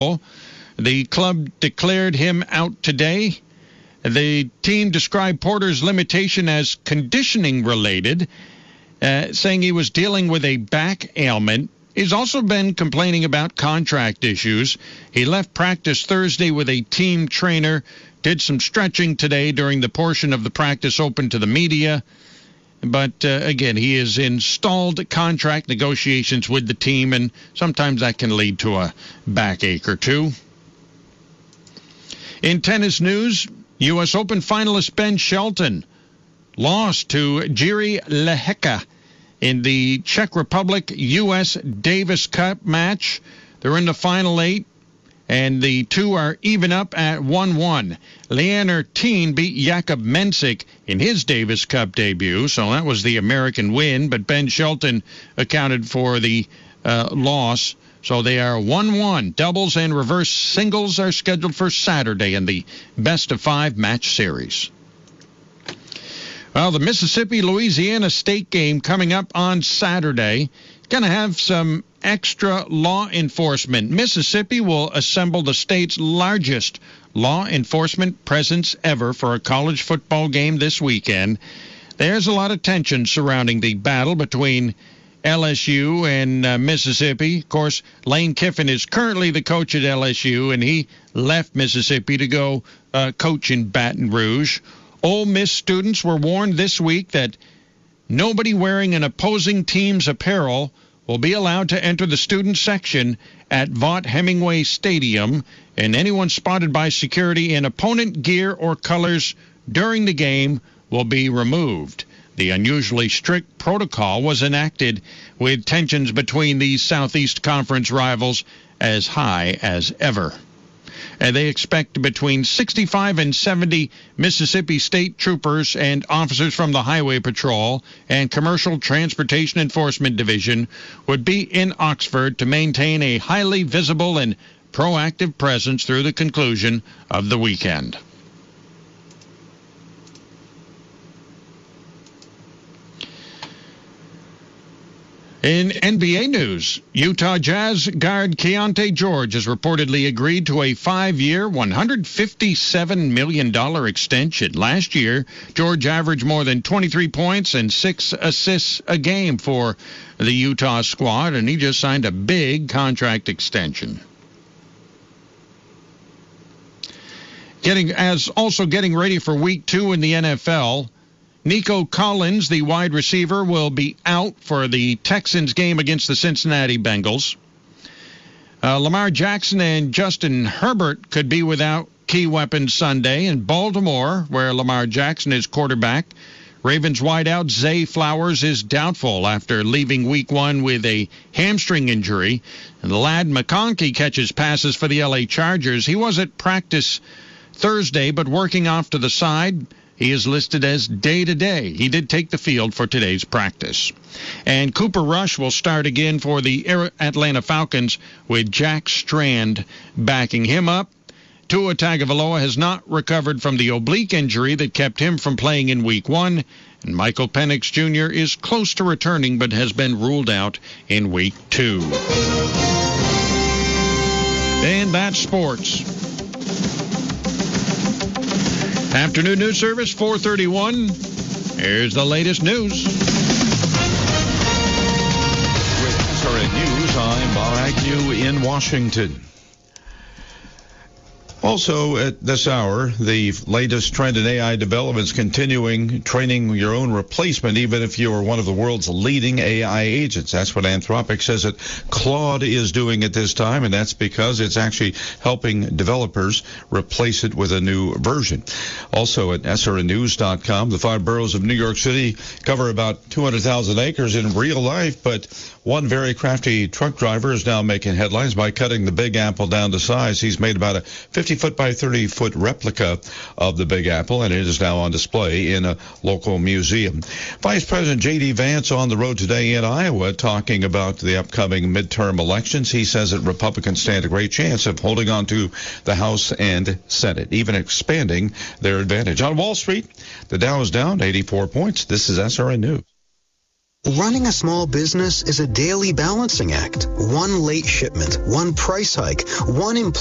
The club declared him out today. The team described Porter's limitation as conditioning related, saying he was dealing with a back ailment. He's also been complaining about contract issues. He left practice Thursday with a team trainer, did some stretching today during the portion of the practice open to the media. But, again, he is in stalled contract negotiations with the team, and sometimes that can lead to a backache or two. In tennis news, U.S. Open finalist Ben Shelton lost to Jiří Lehecka in the Czech Republic U.S. Davis Cup match. They're in the final 8, and the two are even up at 1-1. Leander Teen beat Jakub Mensik in his Davis Cup debut, so that was the American win, but Ben Shelton accounted for the loss. So they are 1-1. Doubles and reverse singles are scheduled for Saturday in the best-of-5 match series. Well, the Mississippi-Louisiana State game coming up on Saturday. Going to have some extra law enforcement. Mississippi will assemble the state's largest law enforcement presence ever for a college football game this weekend. There's a lot of tension surrounding the battle between LSU and Mississippi. Of course, Lane Kiffin is currently the coach at LSU, and he left Mississippi to go coach in Baton Rouge. Ole Miss students were warned this week that nobody wearing an opposing team's apparel will be allowed to enter the student section at Vaught-Hemingway Stadium, and anyone spotted by security in opponent gear or colors during the game will be removed. The unusually strict protocol was enacted with tensions between these Southeast Conference rivals as high as ever. And they expect between 65 and 70 Mississippi State troopers and officers from the Highway Patrol and Commercial Transportation Enforcement Division would be in Oxford to maintain a highly visible and proactive presence through the conclusion of the weekend. In NBA news, Utah Jazz guard Keontae George has reportedly agreed to a 5-year, $157 million extension. Last year, George averaged more than 23 points and 6 assists a game for the Utah squad, and he just signed a big contract extension. Getting ready for Week 2 in the NFL. Nico Collins, the wide receiver, will be out for the Texans game against the Cincinnati Bengals. Lamar Jackson and Justin Herbert could be without key weapons Sunday. In Baltimore, where Lamar Jackson is quarterback, Ravens wideout Zay Flowers is doubtful after leaving Week 1 with a hamstring injury. And Ladd McConkey catches passes for the L.A. Chargers. He was at practice Thursday, but working off to the side. He is listed as day-to-day. He did take the field for today's practice. And Cooper Rush will start again for the Atlanta Falcons with Jack Strand backing him up. Tua Tagovailoa has not recovered from the oblique injury that kept him from playing in Week 1. And Michael Penix Jr. is close to returning but has been ruled out in Week 2. And that's sports. Afternoon News Service, 431. Here's the latest news. With SRN News, I'm Bob Agnew in Washington. Also at this hour, the latest trend in AI developments continuing, training your own replacement, even if you are one of the world's leading AI agents. That's what Anthropic says that Claude is doing at this time, and that's because it's actually helping developers replace it with a new version. Also at srnnews.com, the 5 boroughs of New York City cover about 200,000 acres in real life, but one very crafty truck driver is now making headlines by cutting the Big Apple down to size. He's made about a 50-foot by 30-foot replica of the Big Apple, and it is now on display in a local museum. Vice President J.D. Vance on the road today in Iowa talking about the upcoming midterm elections. He says that Republicans stand a great chance of holding on to the House and Senate, even expanding their advantage. On Wall Street, the Dow is down 84 points. This is SRN News. Running a small business is a daily balancing act. One late shipment, one price hike, one employee